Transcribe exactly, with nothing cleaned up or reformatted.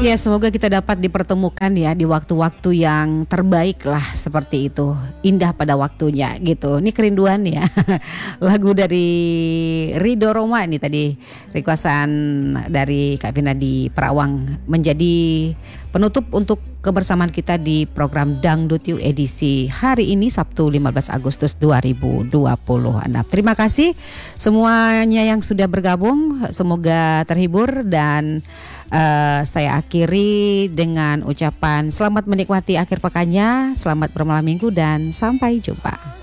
Ya, semoga kita dapat dipertemukan ya di waktu-waktu yang terbaik lah seperti itu. Indah pada waktunya gitu. Ini kerinduan ya. Lagu dari Ridho Roma ini tadi requestan dari Kak Vina di Perawang menjadi penutup untuk kebersamaan kita di program Dangdut You edisi hari ini Sabtu lima belas Agustus dua ribu dua puluh enam. Terima kasih semuanya yang sudah bergabung. Semoga terhibur dan Uh, saya akhiri dengan ucapan selamat menikmati akhir pekannya, selamat bermalam minggu dan sampai jumpa.